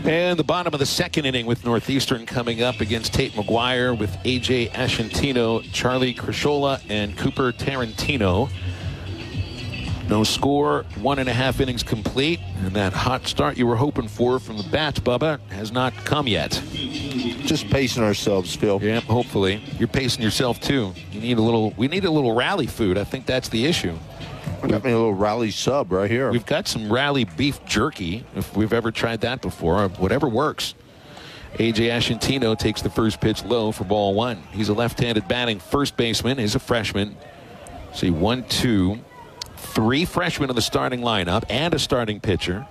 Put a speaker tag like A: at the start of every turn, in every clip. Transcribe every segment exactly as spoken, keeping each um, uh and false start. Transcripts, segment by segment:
A: And the bottom of the second inning with Northeastern coming up against Tate McGuire with A J Ashantino, Charlie Crisciola, and Cooper Tarantino. No score, one and a half innings complete, and that hot start you were hoping for from the bats, Bubba, has not come yet.
B: Just pacing ourselves, Phil.
A: Yeah, hopefully. You're pacing yourself, too. You need a little. We need a little rally food. I think that's the issue.
B: We got me a little rally sub right here.
A: We've got some rally beef jerky, if we've ever tried that before. Whatever works. A J Ashantino takes the first pitch low for ball one. He's a left-handed batting first baseman. He's a freshman. See, one, two, three freshmen in the starting lineup and a starting pitcher.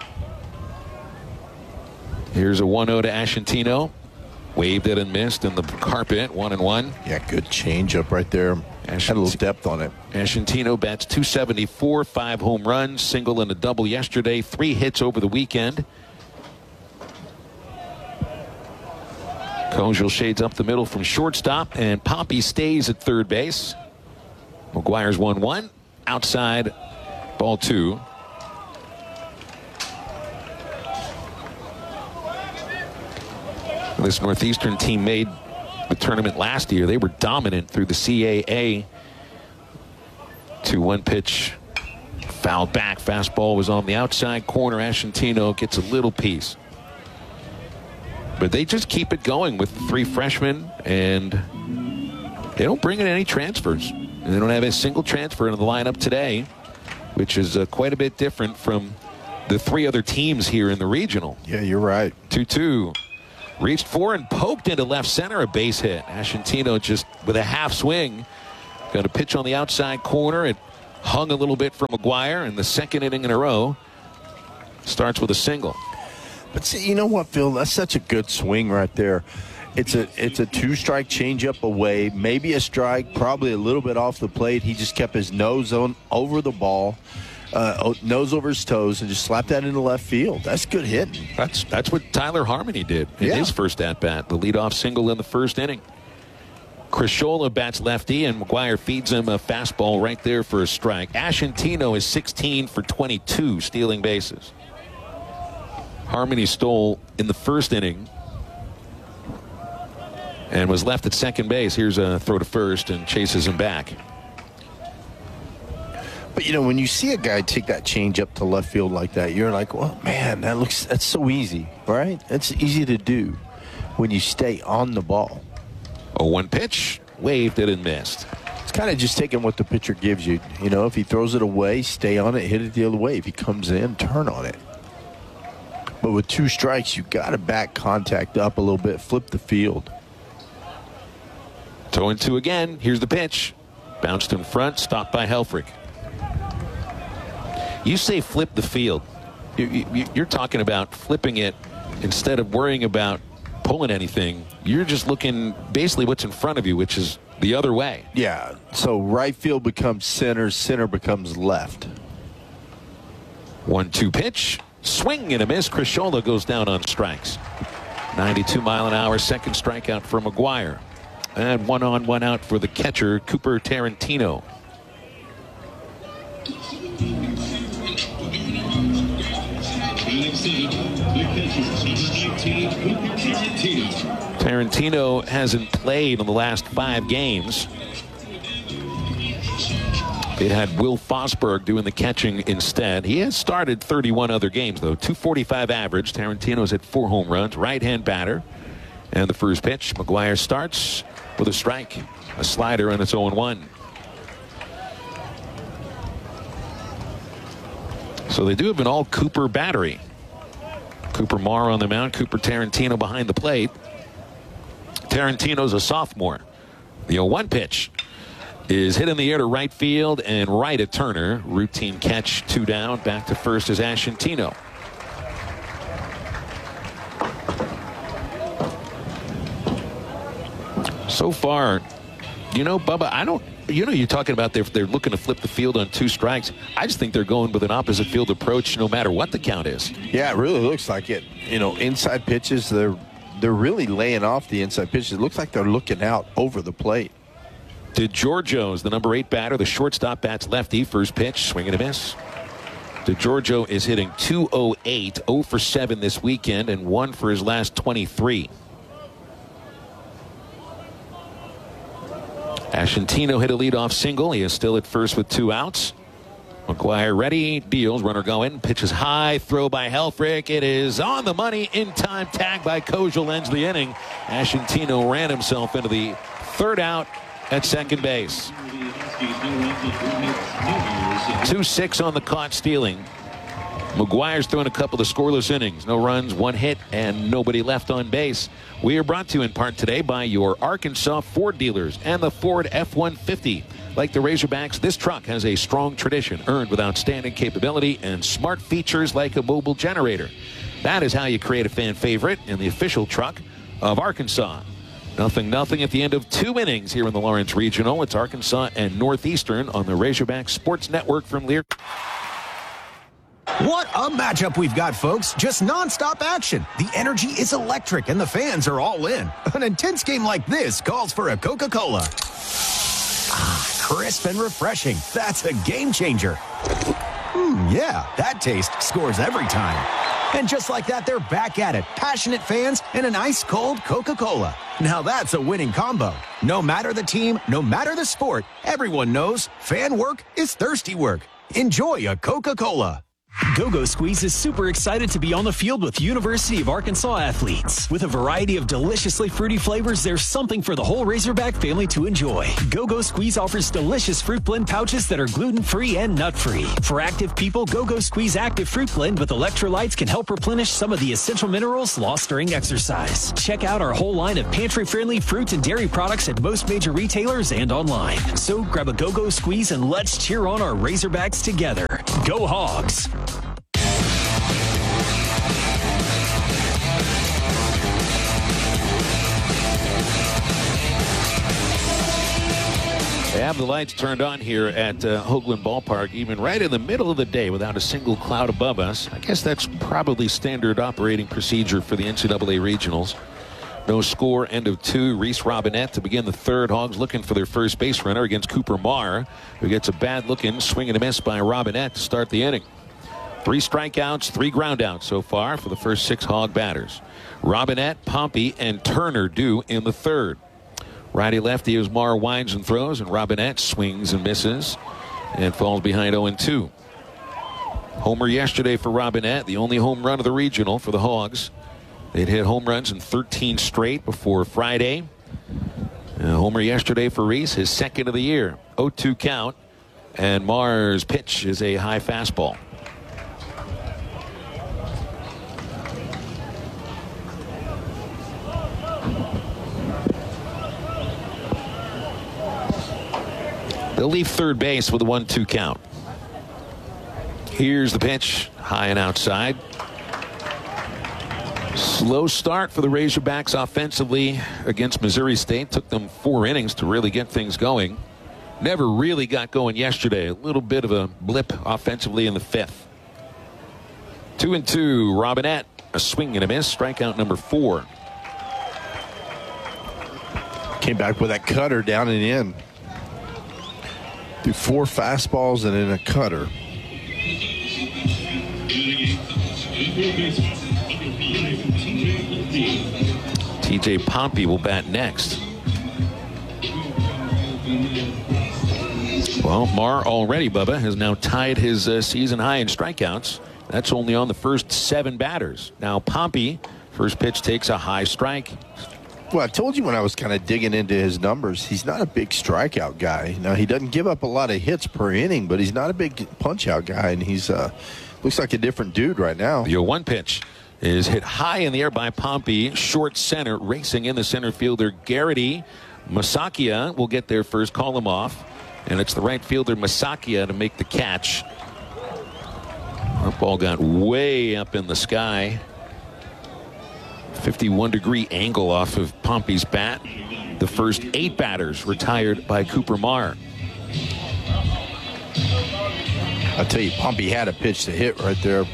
A: Here's a one oh to Ashantino. Waved it and missed in the carpet, one and one.
B: Yeah, good changeup right there.
A: Ashant-
B: Had a little depth on it.
A: Ashantino bats two seventy-four, five home runs, single and a double yesterday, three hits over the weekend. Kojal shades up the middle from shortstop, and Poppy stays at third base. McGuire's one one, outside, ball two. This Northeastern team made the tournament last year. They were dominant through the C A A. two one pitch, fouled back. Fastball was on the outside corner. Ashantino gets a little piece. But they just keep it going with three freshmen, and they don't bring in any transfers. And they don't have a single transfer into the lineup today, which is uh, quite a bit different from the three other teams here in the regional.
B: Yeah, you're right.
A: two two. Reached for and poked into left center, a base hit. Ashantino just with a half swing. Got a pitch on the outside corner. It hung a little bit for McGuire, and the second inning in a row starts with a single.
B: But see, you know what, Phil? That's such a good swing right there. It's a it's a two-strike changeup away, maybe a strike, probably a little bit off the plate. He just kept his nose on over the ball. Uh, nose over his toes and just slap that into left field. That's good hitting.
A: That's that's what Tyler Harmony did in
B: yeah.
A: his first at-bat, the leadoff single in the first inning. Crisciola bats lefty, and McGuire feeds him a fastball right there for a strike. Ashantino is sixteen for twenty-two, stealing bases. Harmony stole in the first inning and was left at second base. Here's a throw to first and chases him back.
B: But, you know, when you see a guy take that change up to left field like that, you're like, well, man, that looks, that's so easy, right? That's easy to do when you stay on the ball.
A: oh one pitch, waved it and missed.
B: It's kind of just taking what the pitcher gives you. You know, if he throws it away, stay on it, hit it the other way. If he comes in, turn on it. But with two strikes, you got to back contact up a little bit, flip the field.
A: two and two again. Here's the pitch. Bounced in front, stopped by Helfrich. You say flip the field. You're talking about flipping it instead of worrying about pulling anything. You're just looking basically what's in front of you, which is the other way.
B: Yeah, so right field becomes center, center becomes left.
A: one two pitch, swing and a miss. Crisciola goes down on strikes. ninety-two mile an hour, second strikeout for McGuire. And one on, one out for the catcher, Cooper Tarantino. Tarantino hasn't played in the last five games. It had Will Fosberg doing the catching instead. He has started thirty-one other games, though. two forty-five average. Tarantino's hit four home runs. Right-hand batter. And the first pitch, McGuire starts with a strike. A slider, and it's oh one. So they do have an all-Cooper battery. Cooper Marr on the mound. Cooper Tarantino behind the plate. Tarantino's a sophomore. The oh one pitch is hit in the air to right field and right at Turner. Routine catch, two down. Back to first is Ashantino. So far, you know, Bubba, I don't, you know, you're talking about they're, they're looking to flip the field on two strikes. I just think they're going with an opposite field approach no matter what the count is.
B: Yeah, it really looks like it. You know, inside pitches, they're they're really laying off the inside pitches. It looks like they're looking out over the plate.
A: DeGiorgio's the number eight batter. The shortstop bats lefty. First pitch, swing and a miss. DeGiorgio is hitting two oh eight, oh for seven this weekend, and one for his last twenty-three. Ashantino hit a leadoff single. He is still at first with two outs. McGuire ready, deals, runner going, pitches high, throw by Helfrich. It is on the money, in time, tag by Kojal ends the inning. Ashantino ran himself into the third out at second base. two six on the caught stealing. McGuire's thrown a couple of scoreless innings. No runs, one hit, and nobody left on base. We are brought to you in part today by your Arkansas Ford dealers and the Ford F one fifty. Like the Razorbacks, this truck has a strong tradition earned with outstanding capability and smart features like a mobile generator. That is how you create a fan favorite in the official truck of Arkansas. Nothing, nothing at the end of two innings here in the Lawrence Regional. It's Arkansas and Northeastern on the Razorback Sports Network from Lear.
C: What a matchup we've got, folks. Just nonstop action. The energy is electric and the fans are all in. An intense game like this calls for a Coca-Cola. Ah, crisp and refreshing. That's a game changer. Hmm, yeah, that taste scores every time. And just like that, they're back at it. Passionate fans and an ice-cold Coca-Cola. Now that's a winning combo. No matter the team, no matter the sport, everyone knows fan work is thirsty work. Enjoy a Coca-Cola.
D: Go-Go Squeeze is super excited to be on the field with University of Arkansas athletes. With a variety of deliciously fruity flavors, there's something for the whole Razorback family to enjoy. Go-Go Squeeze offers delicious fruit blend pouches that are gluten-free and nut-free. For active people, Go-Go Squeeze Active Fruit Blend with electrolytes can help replenish some of the essential minerals lost during exercise. Check out our whole line of pantry-friendly fruit and dairy products at most major retailers and online. So grab a Go-Go Squeeze and let's cheer on our Razorbacks together. Go Hogs!
A: They have the lights turned on here at uh, Hoagland Ballpark, even right in the middle of the day without a single cloud above us. I guess that's probably standard operating procedure for the N C double A regionals. No score, end of two. Reese Robinette to begin the third. Hogs looking for their first base runner against Cooper Marr, who gets a bad looking swing and a miss by Robinette to start the inning. Three strikeouts, three groundouts so far for the first six Hog batters. Robinette, Pompey, and Turner due in the third. Righty-lefty as Marr winds and throws, and Robinette swings and misses and falls behind oh and two. Homer yesterday for Robinette, the only home run of the regional for the Hogs. They'd hit home runs in thirteen straight before Friday. Uh, homer yesterday for Reese, his second of the year. oh two count, and Marr's pitch is a high fastball. They'll leave third base with a one two count. Here's the pitch, high and outside. Slow start for the Razorbacks offensively against Missouri State. Took them four innings to really get things going. Never really got going yesterday. A little bit of a blip offensively in the fifth. Two and two, Robinette. A swing and a miss. Strikeout number four.
B: Came back with that cutter down and in. Threw four fastballs and then a cutter.
A: T J Pompey will bat next. Well, Marr already, Bubba, has now tied his uh, season high in strikeouts. That's only on the first seven batters. Now Pompey, first pitch takes a high strike.
B: Well, I told you when I was kind of digging into his numbers, he's not a big strikeout guy. Now, he doesn't give up a lot of hits per inning, but he's not a big punch-out guy, and he's uh, looks like a different dude right now.
A: Your one pitch is hit high in the air by Pompey, short center, racing in the center fielder, Garrity. Masakia will get there first, call him off, and it's the right fielder, Masakia, to make the catch. That ball got way up in the sky. fifty-one degree angle off of Pompey's bat. The first eight batters retired by Cooper Marr.
B: I tell you, Pompey had a pitch to hit right there.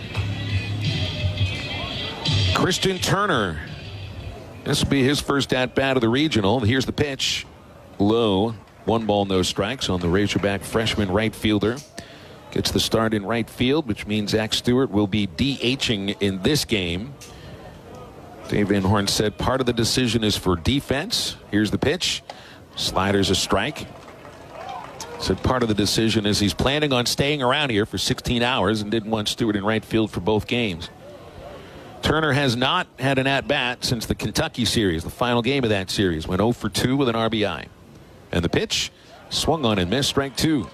A: Christian Turner. This will be his first at-bat of the regional. Here's the pitch. Low. One ball, no strikes on the Razorback freshman right fielder. gets the start in right field, which means Zach Stewart will be DHing in this game. Dave Van Horn said part of the decision is for defense. Here's the pitch. Slider's a strike. Said part of the decision is he's planning on staying around here for sixteen hours and didn't want Stewart in right field for both games. Turner has not had an at-bat since the Kentucky series, the final game of that series. Went oh for two with an R B I. And the pitch, swung on and missed, strike two.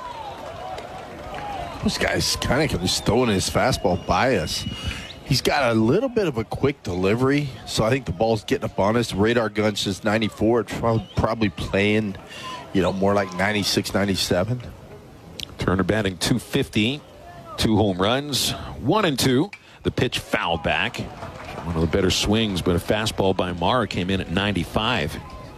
B: This guy's kind of just throwing his fastball by us. He's got a little bit of a quick delivery, so I think the ball's getting up on us. Radar gun's just ninety-four. It's probably playing, you know, more like ninety-six, ninety-seven.
A: Turner batting two fifty, two home runs, one and two. The pitch fouled back. One of the better swings, but a fastball by Mara came in at ninety-five.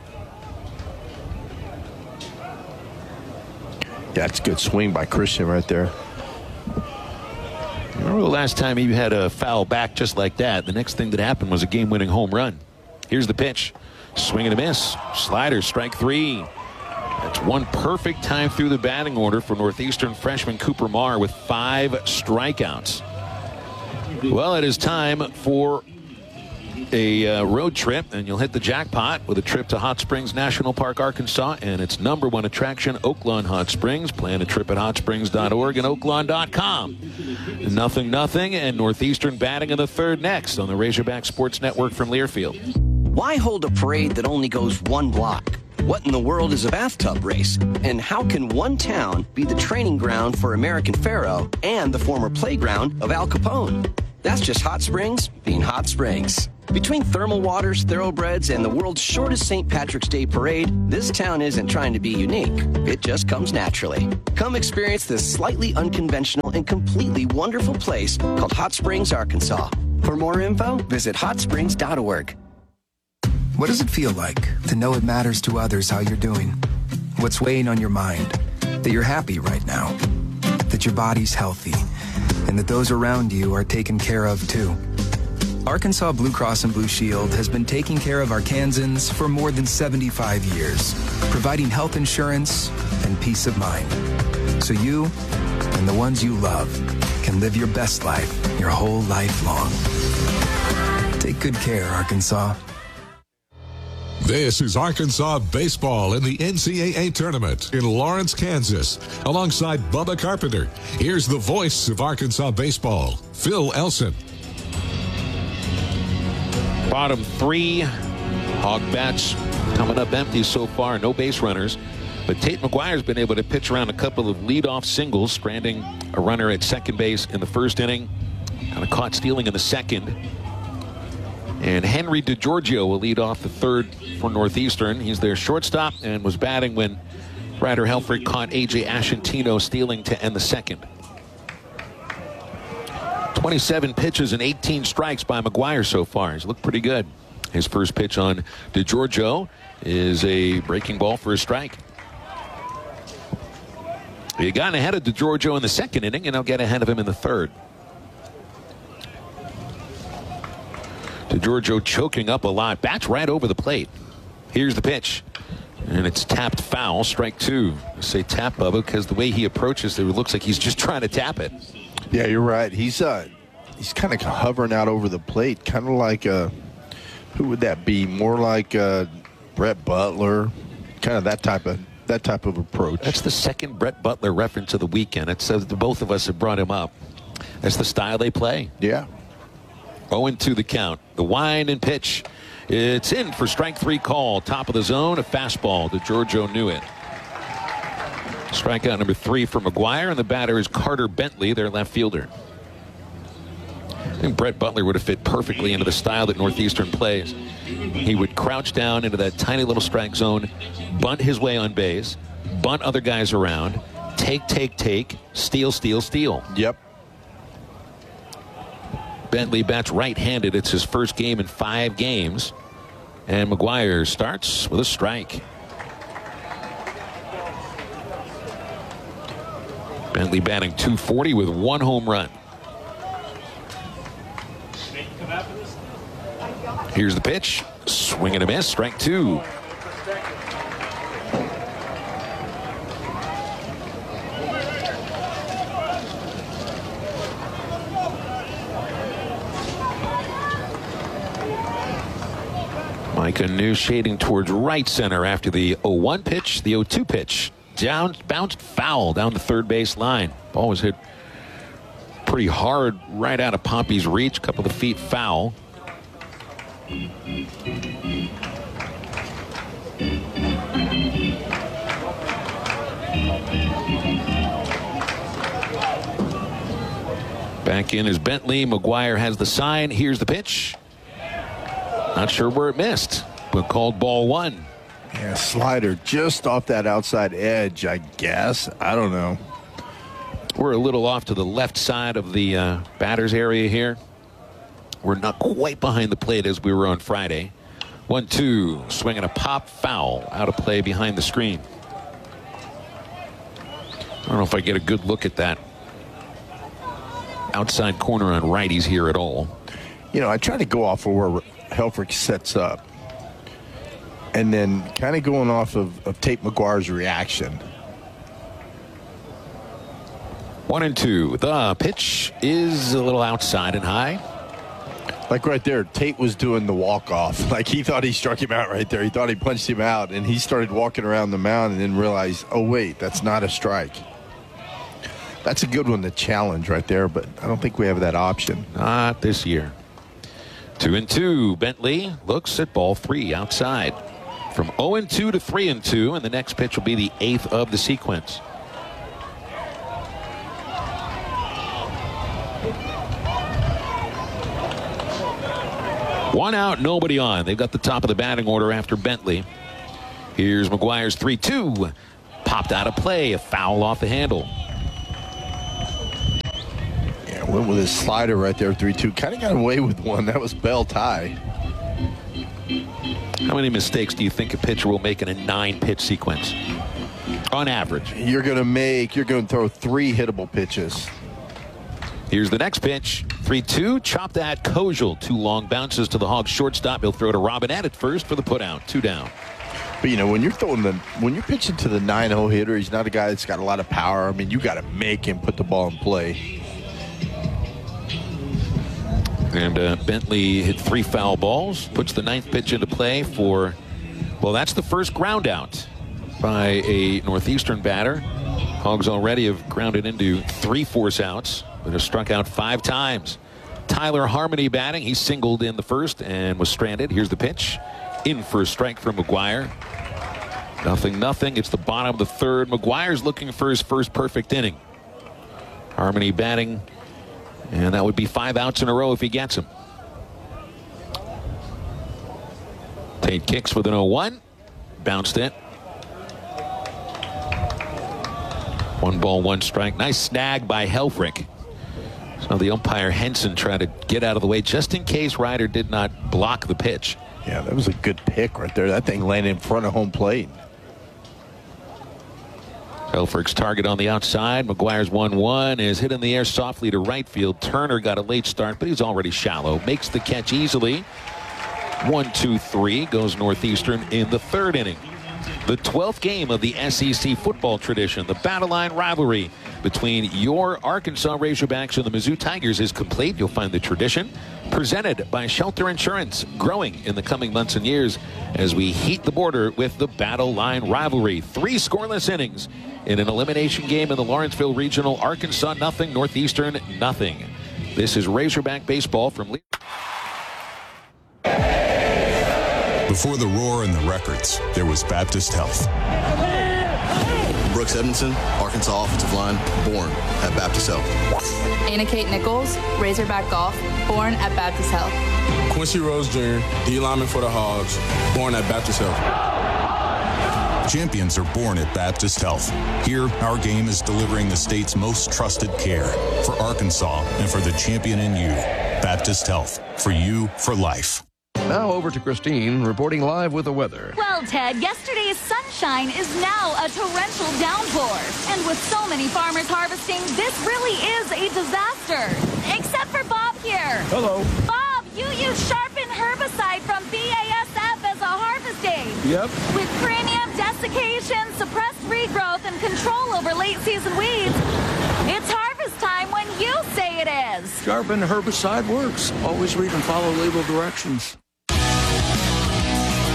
B: Yeah, that's a good swing by Christian right there.
A: Remember the last time he had a foul back just like that? The next thing that happened was a game-winning home run. Here's the pitch. Swing and a miss. Slider, strike three. That's one perfect time through the batting order for Northeastern freshman Cooper Marr with five strikeouts. Well, it is time for a uh, road trip, and you'll hit the jackpot with a trip to Hot Springs National Park, Arkansas, and its number one attraction, Oaklawn Hot Springs. Plan a trip at hot springs dot org and oaklawn dot com. Nothing, nothing, and Northeastern batting in the third next on the Razorback Sports Network from Learfield.
E: Why hold a parade that only goes one block? What in the world is a bathtub race? And how can one town be the training ground for American Pharaoh and the former playground of Al Capone? That's just Hot Springs being Hot Springs. Between thermal waters, thoroughbreds, and the world's shortest Saint Patrick's Day parade, this town isn't trying to be unique. It just comes naturally. Come experience this slightly unconventional and completely wonderful place called Hot Springs, Arkansas. For more info, visit hot springs dot org.
F: What does it feel like to know it matters to others how you're doing? What's weighing on your mind? That you're happy right now? That your body's healthy? And that those around you are taken care of too? Arkansas Blue Cross and Blue Shield has been taking care of Arkansans for more than seventy-five years, providing health insurance and peace of mind. So you and the ones you love can live your best life your whole life long. Take good care, Arkansas.
G: This is Arkansas baseball in the N C double A tournament in Lawrence, Kansas. Alongside Bubba Carpenter, here's the voice of Arkansas baseball, Phil Elson.
A: Bottom three, Hog bats coming up empty so far, no base runners. But Tate McGuire's been able to pitch around a couple of leadoff singles, stranding a runner at second base in the first inning. Kind of caught stealing in the second. And Henry DeGiorgio will lead off the third for Northeastern. He's their shortstop and was batting when Ryder Helfrich caught A J Ashantino stealing to end the second. twenty-seven pitches and eighteen strikes by McGuire so far. He's looked pretty good. His first pitch on DeGiorgio is a breaking ball for a strike. He got ahead of DeGiorgio in the second inning, and he'll get ahead of him in the third. DeGiorgio choking up a lot. Bats right over the plate. Here's the pitch. And it's tapped foul. Strike two. I say tap, Bubba, because the way he approaches it, it looks like he's just trying to tap it.
B: Yeah, you're right. He's uh, he's kind of hovering out over the plate, kind of like uh, who would that be? More like uh, Brett Butler, kind of that type of that type of approach.
A: That's the second Brett Butler reference of the weekend. It says the both of us have brought him up. That's the style they play.
B: Yeah.
A: oh and two the count. The wind and pitch. It's in for strike three call. Top of the zone, a fastball. DeGiorgio knew it. Strikeout number three for McGuire, and the batter is Carter Bentley, their left fielder. I think Brett Butler would have fit perfectly into the style that Northeastern plays. He would crouch down into that tiny little strike zone, bunt his way on base, bunt other guys around, take, take, take, steal, steal, steal.
B: Yep.
A: Bentley bats right-handed. It's his first game in five games. And McGuire starts with a strike. Bentley batting two forty with one home run. Here's the pitch. Swing and a miss. Strike two. Micah New shading towards right center after the oh one pitch. The oh two pitch. Down, bounced foul down the third base line. Ball was hit pretty hard right out of Poppy's reach. Couple of feet foul. Back in is Bentley. McGuire has the sign. Here's the pitch. Not sure where it missed, but called ball one.
B: Yeah, slider just off that outside edge, I guess. I don't know.
A: We're a little off to the left side of the uh, batter's area here. We're not quite behind the plate as we were on Friday. one two, swinging a pop, foul, out of play behind the screen. I don't know if I get a good look at that outside corner on righties here at all.
B: You know, I try to go off of where Helfrich sets up. And then kind of going off of, of Tate McGuire's reaction.
A: One and two. The pitch is a little outside and high.
B: Like right there, Tate was doing the walk-off. Like he thought he struck him out right there. He thought he punched him out, and he started walking around the mound and then realized, oh, wait, that's not a strike. That's a good one to challenge right there, but I don't think we have that option.
A: Not this year. Two and two. Bentley looks at ball three outside. From oh and two to three and two, and the next pitch will be the eighth of the sequence. One out, nobody on. They've got the top of the batting order after Bentley. Here's McGuire's three two. Popped out of play, a foul off the handle.
B: Yeah, went with his slider right there, three two. Kind of got away with one. That was bell tie.
A: How many mistakes do you think a pitcher will make in a nine-pitch sequence? On average.
B: You're going to make, you're going to throw three hittable pitches.
A: Here's the next pitch. three two, chopped at Kojal. Two long bounces to the Hogs shortstop. He'll throw to Robinette at first for the putout. Two down.
B: But, you know, when you're throwing the, when you're pitching to the nine-oh hitter, he's not a guy that's got a lot of power. I mean, you got to make him put the ball in play.
A: And uh, Bentley hit three foul balls, puts the ninth pitch into play for, well, that's the first ground out by a Northeastern batter. Hogs already have grounded into three force outs, but have struck out five times. Tyler Harmony batting. He singled in the first and was stranded. Here's the pitch. In for a strike from McGuire. Nothing, nothing. It's the bottom of the third. McGuire's looking for his first perfect inning. Harmony batting. And that would be five outs in a row if he gets him. Tate kicks with an oh one. Bounced it. One ball, one strike. Nice snag by Helfrich. So the umpire Henson tried to get out of the way just in case Ryder did not block the pitch.
B: Yeah, that was a good pick right there. That thing landed in front of home plate.
A: Helfrich's target on the outside. McGuire's one one is hit in the air softly to right field. Turner got a late start, but he's already shallow. Makes the catch easily. One, two, three goes Northeastern in the third inning. The twelfth game of the S E C football tradition, the Battle Line rivalry between your Arkansas Razorbacks and the Mizzou Tigers is complete. You'll find the tradition presented by Shelter Insurance growing in the coming months and years as we heat the border with the Battle Line rivalry. Three scoreless innings in an elimination game in the Lawrenceville Regional. Arkansas nothing, Northeastern nothing. This is Razorback baseball from Lee.
H: Before the roar and the records, there was Baptist Health.
I: Brooks Edmondson, Arkansas offensive line, born at Baptist Health.
J: Anna Kate Nichols, Razorback Golf, born at Baptist Health.
K: Quincy Rose Junior, D lineman for the Hogs, born at Baptist Health.
H: Champions are born at Baptist Health. Here, our game is delivering the state's most trusted care for Arkansas and for the champion in you. Baptist Health, for you, for life.
L: Now over to Christine, reporting live with the weather.
M: Well, Ted, yesterday's sunshine is now a torrential downpour. And with so many farmers harvesting, this really is a disaster. Except for Bob here.
L: Hello.
M: Bob, you use Sharpen herbicide from B A S F as a harvest aid.
L: Yep.
M: With premium desiccation, suppressed regrowth, and control over late-season weeds, it's harvest time when you say it is.
L: Sharpen herbicide works. Always read and follow label directions.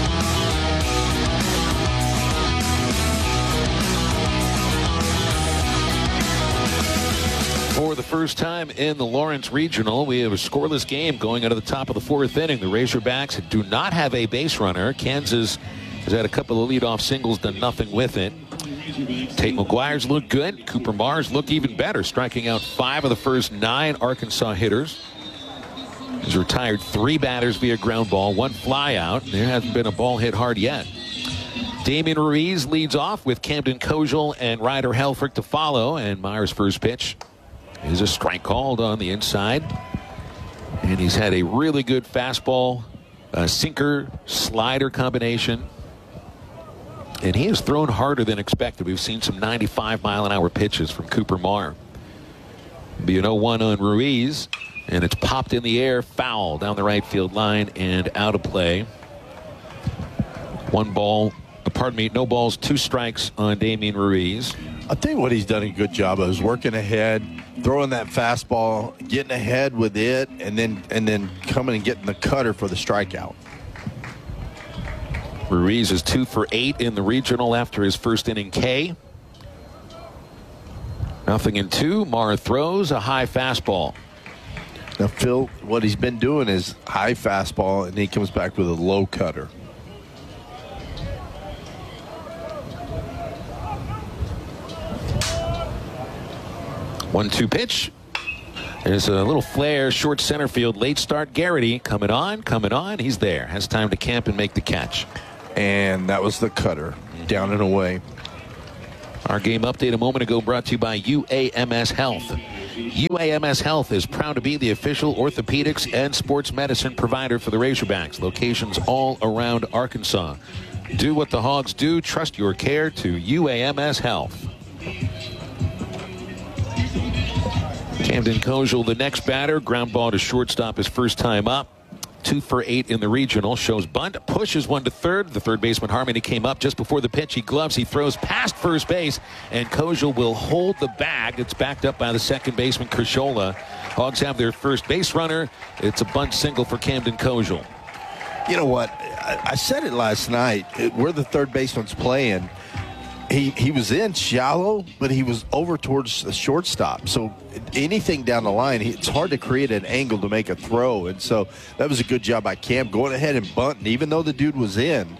A: For the first time in the Lawrence Regional, we have a scoreless game going into the top of the fourth inning. The Razorbacks do not have a base runner. Kansas has had a couple of leadoff singles, done nothing with it. Tate McGuire's looked good. Cooper Mars looked even better, striking out five of the first nine Arkansas hitters. He's retired three batters via ground ball, one fly out. There hasn't been a ball hit hard yet. Damian Ruiz leads off with Camden Kojal and Ryder Helfrich to follow. And Meyer's first pitch is a strike called on the inside. And he's had a really good fastball, a sinker, slider combination. And he has thrown harder than expected. We've seen some ninety-five mile an hour pitches from Cooper Marr. Be an oh one on Ruiz. And it's popped in the air, foul down the right field line and out of play. One ball, pardon me, no balls, two strikes on Damian Ruiz.
B: I'll tell you what he's done a good job of is working ahead, throwing that fastball, getting ahead with it, and then and then coming and getting the cutter for the strikeout.
A: Ruiz is two for eight in the regional after his first inning K. Nothing in two. Marr throws a high fastball.
B: Now, Phil, what he's been doing is high fastball, and he comes back with a low cutter.
A: one two pitch. There's a little flare, short center field, late start. Garrity coming on, coming on. He's there. Has time to camp and make the catch.
B: And that was the cutter, down and away.
A: Our game update a moment ago brought to you by U A M S Health. U A M S Health is proud to be the official orthopedics and sports medicine provider for the Razorbacks. Locations all around Arkansas. Do what the Hogs do. Trust your care to U A M S Health. Camden Kojal, the next batter. Ground ball to shortstop his first time up. Two for eight in the regional. Shows bunt. Pushes one to third. The third baseman Harmony came up just before the pitch. He gloves. He throws past first base. And Kojal will hold the bag. It's backed up by the second baseman Kershola. Hogs have their first base runner. It's a bunt single for Camden Kojal.
B: You know what? I, I said it last night. It, where the third baseman's playing, he, he was in shallow, but he was over towards the shortstop. So anything down the line, it's hard to create an angle to make a throw. And so that was a good job by Cam going ahead and bunting, even though the dude was in.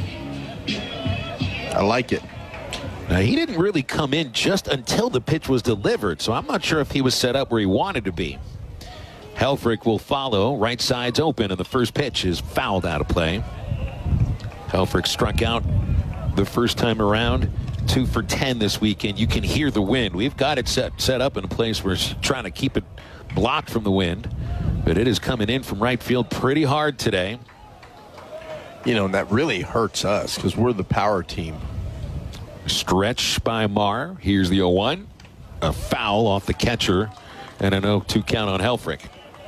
B: I like it.
A: Now, he didn't really come in just until the pitch was delivered, so I'm not sure if he was set up where he wanted to be. Helfrich will follow. Right side's open, and the first pitch is fouled out of play. Helfrich struck out the first time around. Two for ten this weekend. You can hear the wind. We've got it set set up in a place where it's trying to keep it blocked from the wind, but it is coming in from right field pretty hard today.
B: You know, and that really hurts us because we're the power team.
A: Stretch by Marr. Here's the oh one. A foul off the catcher, and an oh two count on Helfrich.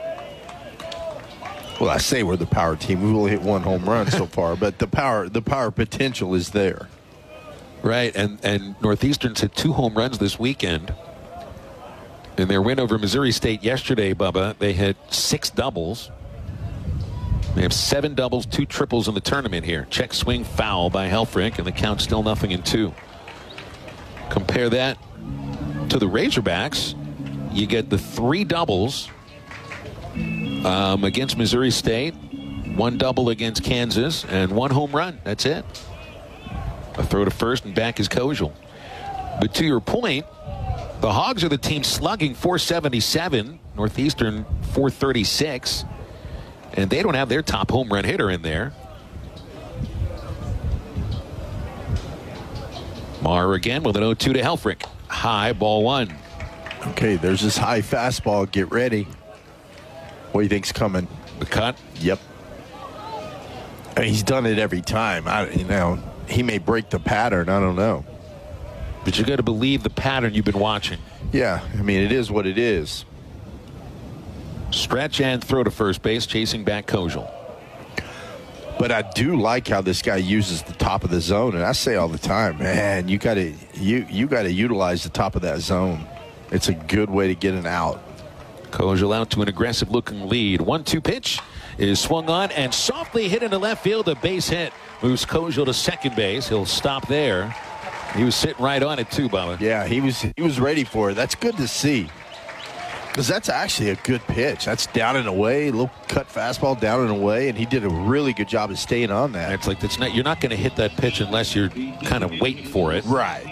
B: Well, I say we're the power team. We've only hit one home run so far, but the power the power potential is there.
A: Right, and, and Northeastern's hit two home runs this weekend. In their win over Missouri State yesterday, Bubba, they hit six doubles. They have seven doubles, two triples in the tournament here. Check swing foul by Helfrich, and the count's still nothing in two. Compare that to the Razorbacks. You get the three doubles um, against Missouri State, one double against Kansas, and one home run. That's it. A throw to first, and back is Kojal. But to your point, the Hogs are the team slugging four seventy-seven, Northeastern four thirty-six, and they don't have their top home run hitter in there. Marr again with an oh two to Helfrich. High, ball one.
B: Okay, there's this high fastball. Get ready. What do you think's coming?
A: The cut?
B: Yep. I mean, he's done it every time. I, you know, he may break the pattern. I don't know.
A: But you got to believe the pattern you've been watching.
B: Yeah, I mean, it is what it is.
A: Stretch and throw to first base, chasing back Kojal.
B: But I do like how this guy uses the top of the zone, and I say all the time, man, you got to you you got to utilize the top of that zone. It's a good way to get an out.
A: Kojal out to an aggressive-looking lead. one two pitch is swung on and softly hit into left field. A base hit moves Kojal to second base. He'll stop there. He was sitting right on it too, Bubba.
B: Yeah, he was he was ready for it. That's good to see. Because that's actually a good pitch. That's down and away, a little cut fastball down and away, and he did a really good job of staying on that.
A: It's like that's not, you're not going to hit that pitch unless you're kind of waiting for it.
B: Right.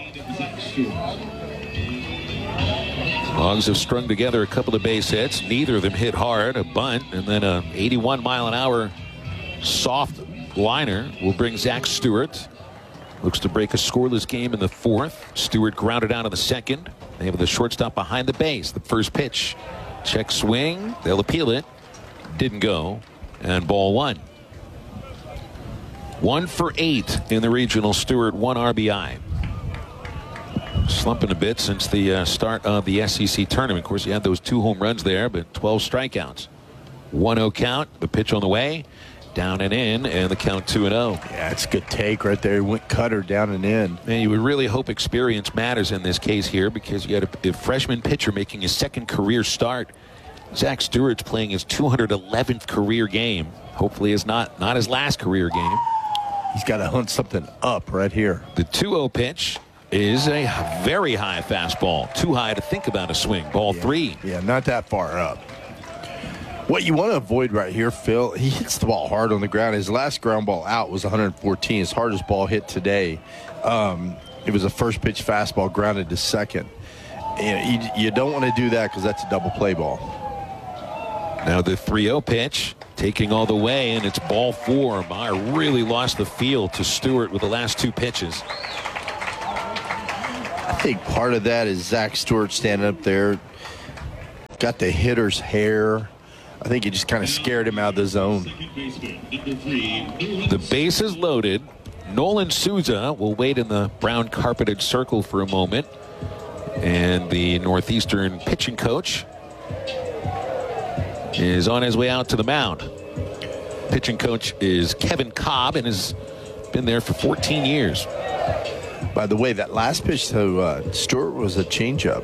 A: Hogs have strung together a couple of base hits. Neither of them hit hard. A bunt and then a eighty-one mile an hour soft liner will bring Zach Stewart. Looks to break a scoreless game in the fourth. Stewart grounded out in the second. They have the shortstop behind the base. The first pitch. Check swing. They'll appeal it. Didn't go. And ball one. One for eight in the regional. Stewart, one R B I. Slumping a bit since the uh, start of the S E C tournament. Of course, you had those two home runs there, but twelve strikeouts. one oh count. The pitch on the way. Down and in, and the count two and oh.
B: Yeah, it's a good take right there. He went cutter down and in.
A: And you would really hope experience matters in this case here, because you got a, a freshman pitcher making his second career start. Zach Stewart's playing his two hundred eleventh career game. Hopefully it's not, not his last career game.
B: He's got to hunt something up right here.
A: The two oh pitch is a very high fastball. Too high to think about a swing. Ball
B: yeah.
A: three.
B: Yeah, not that far up. What you want to avoid right here, Phil, he hits the ball hard on the ground. His last ground ball out was one fourteen. His hardest ball hit today. Um, it was a first pitch fastball grounded to second. And you, you don't want to do that because that's a double play ball.
A: Now the three oh pitch taking all the way, and it's ball four. Meyer really lost the field to Stewart with the last two pitches.
B: I think part of that is Zach Stewart standing up there, got the hitter's hair. I think he just kind of scared him out of the zone.
A: The base is loaded. Nolan Souza will wait in the brown carpeted circle for a moment. And the Northeastern pitching coach is on his way out to the mound. Pitching coach is Kevin Cobb and has been there for fourteen years.
B: By the way, that last pitch to uh, Stewart was a changeup.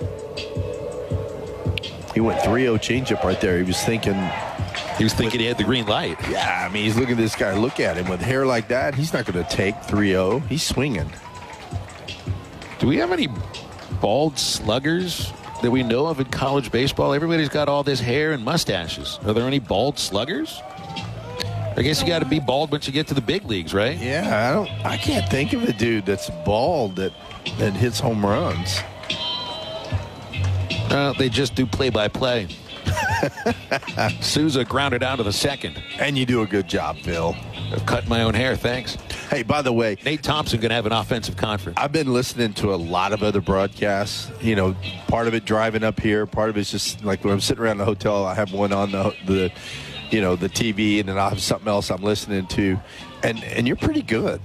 B: He went three oh changeup right there. He was thinking.
A: He was thinking with, he had the green light.
B: Yeah, I mean, he's looking at this guy. Look at him with hair like that. He's not going to take three oh. He's swinging.
A: Do we have any bald sluggers that we know of in college baseball? Everybody's got all this hair and mustaches. Are there any bald sluggers? I guess you got to be bald once you get to the big leagues, right?
B: Yeah, I don't. I can't think of a dude that's bald that that hits home runs.
A: Uh, they just do play-by-play. Souza grounded out to the second.
B: And you do a good job, Phil.
A: I've cut my own hair, thanks.
B: Hey, by the way,
A: Nate Thompson going to have an offensive conference.
B: I've been listening to a lot of other broadcasts. You know, part of it driving up here, part of it's just like when I'm sitting around the hotel, I have one on the, the you know, the T V, and then I'll have something else I'm listening to. And and you're pretty good.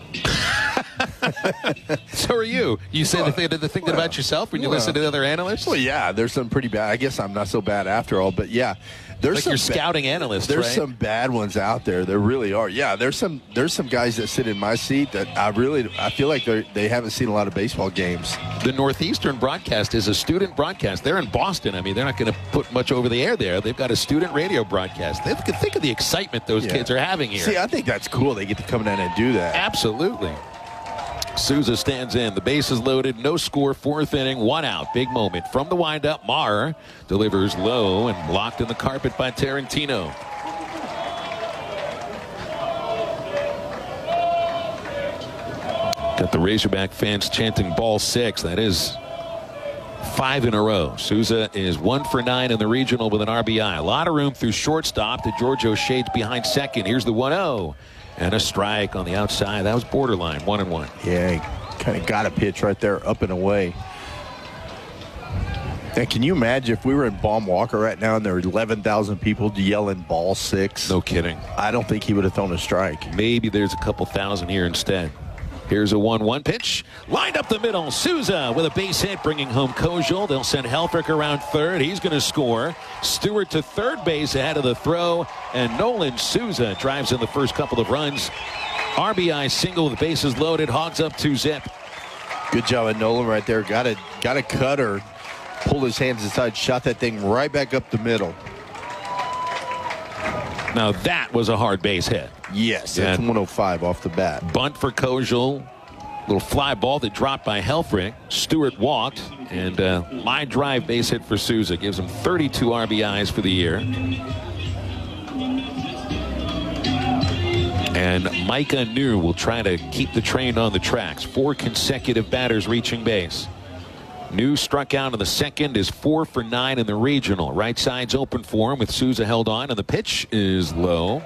A: So are you. You say well, the, thing, the thinking well, about yourself when you well, listen to the other analysts?
B: Well, yeah, there's some pretty bad. I guess I'm not so bad after all, but yeah. There's
A: like
B: some
A: you're scouting ba- analysts,
B: There's
A: right?
B: some bad ones out there. There really are. Yeah, there's some there's some guys that sit in my seat that I really I feel like they they haven't seen a lot of baseball games.
A: The Northeastern broadcast is a student broadcast. They're in Boston. I mean, they're not going to put much over the air there. They've got a student radio broadcast. They can think of the excitement those yeah. kids are having here.
B: See, I think that's cool. They get to come in and do that.
A: Absolutely. Souza stands in. The base is loaded. No score. Fourth inning. One out. Big moment. From the windup, Maher delivers low and blocked in the carpet by Tarantino. Got the Razorback fans chanting ball six. That is five in a row. Souza is one for nine in the regional with an R B I. A lot of room through shortstop to George O'Shea's behind second. Here's the one oh. And a strike on the outside. That was borderline, one and one.
B: Yeah, he kind of got a pitch right there, up and away. And can you imagine if we were in Baum Walker right now and there were eleven thousand people yelling ball six?
A: No kidding.
B: I don't think he would have thrown a strike.
A: Maybe there's a couple thousand here instead. Here's a one one pitch. Lined up the middle. Souza with a base hit, bringing home Kojal. They'll send Helfrich around third. He's going to score. Stewart to third base ahead of the throw. And Nolan Souza drives in the first couple of runs. R B I single. The bases loaded. Hogs up two zip.
B: Good job of Nolan right there. Got a, got a cutter. Pulled his hands inside. Shot that thing right back up the middle.
A: Now that was a hard base hit.
B: Yes, that's one oh five off the bat.
A: Bunt for Kojal. Little fly ball that dropped by Helfrich. Stewart walked, and uh, line drive base hit for Souza gives him thirty-two R B Is for the year. And Micah New will try to keep the train on the tracks. Four consecutive batters reaching base. New struck out in the second, is four for nine in the regional. Right side's open for him with Souza held on, and the pitch is low.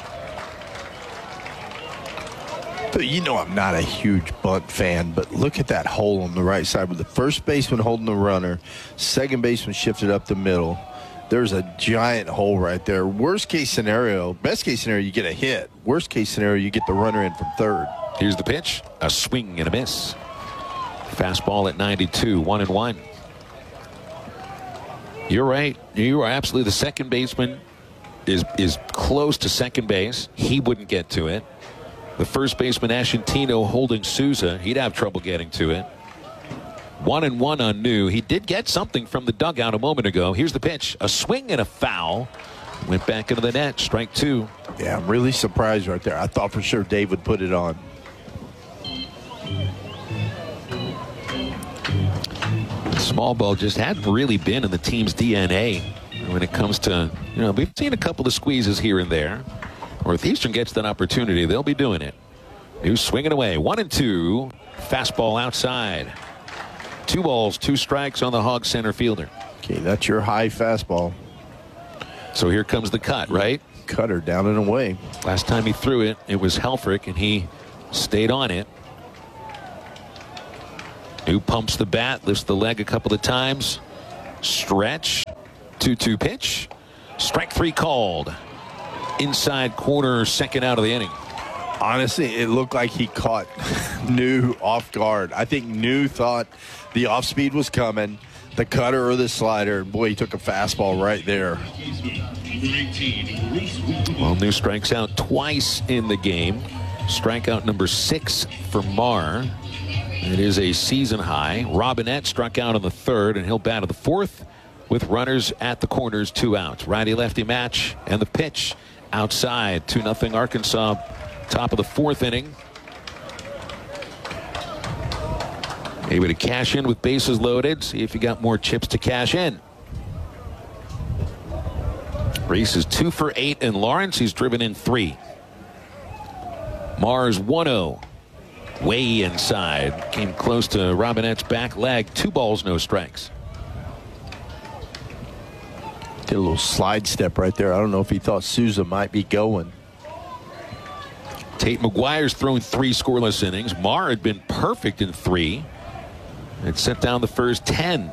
B: You know I'm not a huge bunt fan, but look at that hole on the right side with the first baseman holding the runner, second baseman shifted up the middle. There's a giant hole right there. Worst case scenario, best case scenario, you get a hit. Worst case scenario, you get the runner in from third.
A: Here's the pitch, a swing and a miss. Fastball at ninety-two, one and one. You're right. You are absolutely the second baseman is is close to second base. He wouldn't get to it. The first baseman, Ashantino, holding Souza. He'd have trouble getting to it. One and one on New. He did get something from the dugout a moment ago. Here's the pitch. A swing and a foul. Went back into the net. Strike two.
B: Yeah, I'm really surprised right there. I thought for sure Dave would put it on.
A: Small ball just hadn't really been in the team's D N A when it comes to, you know, we've seen a couple of squeezes here and there. Northeastern gets that opportunity, they'll be doing it. New swinging away. One and two. Fastball outside. Two balls, two strikes on the Hog center fielder.
B: Okay, that's your high fastball.
A: So here comes the cut, right?
B: Cutter down and away.
A: Last time he threw it, it was Helfrich, and he stayed on it. New pumps the bat, lifts the leg a couple of times. Stretch. two two pitch. Strike three called. Inside corner, second out of the inning.
B: Honestly, it looked like he caught New off guard. I think New thought the off speed was coming, the cutter or the slider. Boy, he took a fastball right there.
A: Well, New strikes out twice in the game. Strikeout number six for Marr. It is a season high. Robinette struck out on the third, and he'll bat to the fourth with runners at the corners, two outs. Righty-lefty match, and the pitch outside. two nothing Arkansas, top of the fourth inning. Able to cash in with bases loaded. See if you got more chips to cash in. Reese is two for eight in Lawrence. He's driven in three. Mars one oh. Way inside. Came close to Robinette's back leg. Two balls, no strikes.
B: Did a little slide step right there. I don't know if he thought Souza might be going.
A: Tate McGuire's thrown three scoreless innings. Marr had been perfect in three. It set down the first ten.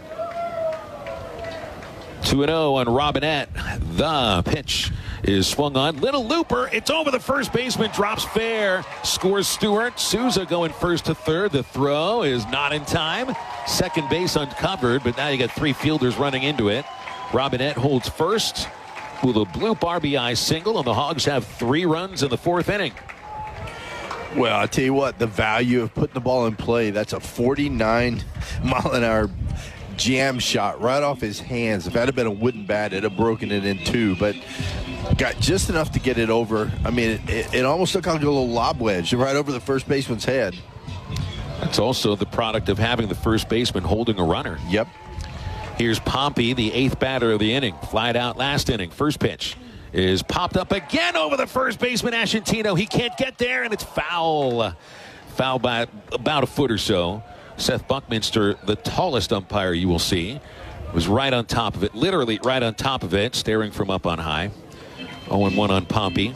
A: two and oh on Robinette. The pitch is swung on. Little looper. It's over the first baseman. Drops fair. Scores Stewart. Souza going first to third. The throw is not in time. Second base uncovered, but now you got three fielders running into it. Robinette holds first with a bloop R B I single, and the Hogs have three runs in the fourth inning.
B: Well, I tell you what, the value of putting the ball in play, that's a forty-nine mile an hour jam shot right off his hands. If that had been a wooden bat, it'd have broken it in two, but got just enough to get it over. I mean, it, it almost looked like a little lob wedge right over the first baseman's head.
A: That's also the product of having the first baseman holding a runner.
B: Yep.
A: Here's Pompey, the eighth batter of the inning. Flied out last inning. First pitch is popped up again over the first baseman, Ashantino. He can't get there, and it's foul. Foul by about a foot or so. Seth Buckminster, the tallest umpire you will see, was right on top of it, literally right on top of it, staring from up on high. oh and one on Pompey.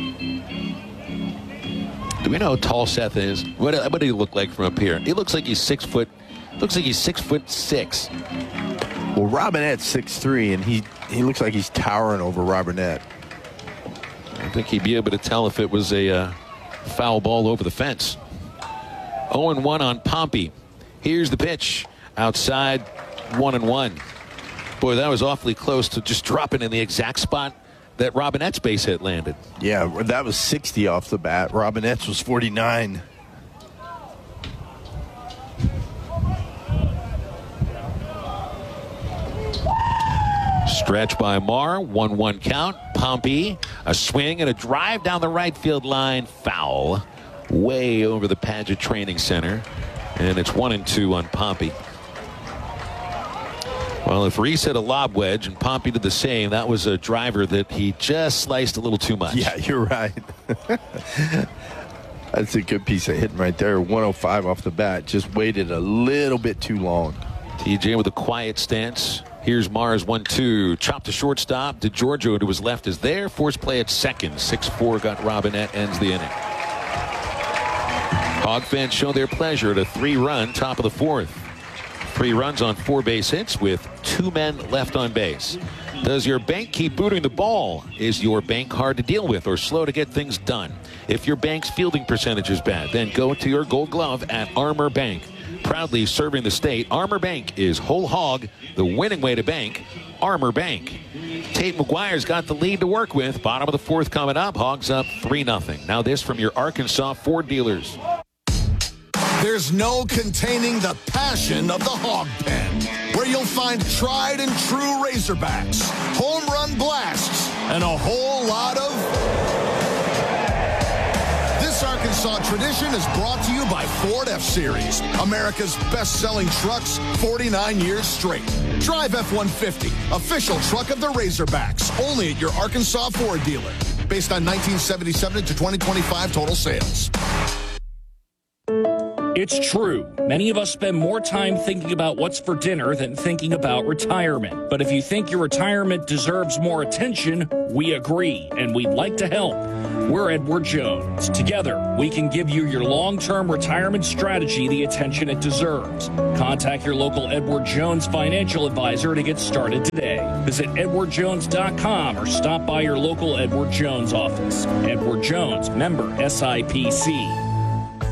A: Do we know how tall Seth is? What, what do he look like from up here? He looks like he's six foot. Looks like he's six foot six.
B: Well, Robinette's six three, and he he looks like he's towering over Robinette.
A: I think he'd be able to tell if it was a uh, foul ball over the fence. oh and one on Pompey. Here's the pitch. Outside, one and one. Boy, that was awfully close to just dropping in the exact spot that Robinette's base hit landed.
B: Yeah, that was sixty off the bat. Robinette's was forty-nine.
A: Stretch by Marr, one one count. Pompey, a swing and a drive down the right field line. Foul way over the Padgett Training Center. And it's one and two on Pompey. Well, if Reese had a lob wedge and Pompey did the same, that was a driver that he just sliced a little too much.
B: Yeah, you're right. That's a good piece of hitting right there. one oh five off the bat. Just waited a little bit too long.
A: T J with a quiet stance. Here's Mars one two. Chopped to shortstop. DeGiorgio to his left is there. Force play at second. six four got Robinette. Ends the inning. Hog fans show their pleasure at a three-run top of the fourth. Three runs on four base hits with two men left on base. Does your bank keep booting the ball? Is your bank hard to deal with or slow to get things done? If your bank's fielding percentage is bad, then go to your gold glove at Armor Bank. Proudly serving the state, Armor Bank is whole hog, the winning way to bank. Armor Bank. Tate McGuire's got the lead to work with. Bottom of the fourth coming up. Hogs up three nothing. Now this from your Arkansas Ford dealers.
N: There's no containing the passion of the Hog Pen, where you'll find tried and true Razorbacks, home run blasts, and a whole lot of... This Arkansas tradition is brought to you by Ford F-Series, America's best-selling trucks forty-nine years straight. Drive F one fifty, official truck of the Razorbacks, only at your Arkansas Ford dealer. Based on nineteen seventy-seven to twenty twenty-five total sales.
O: It's true. Many of us spend more time thinking about what's for dinner than thinking about retirement. But if you think your retirement deserves more attention, we agree, and we'd like to help. We're Edward Jones. Together, we can give you your long-term retirement strategy the attention it deserves. Contact your local Edward Jones financial advisor to get started today. Visit edward jones dot com or stop by your local Edward Jones office. Edward Jones, member S I P C.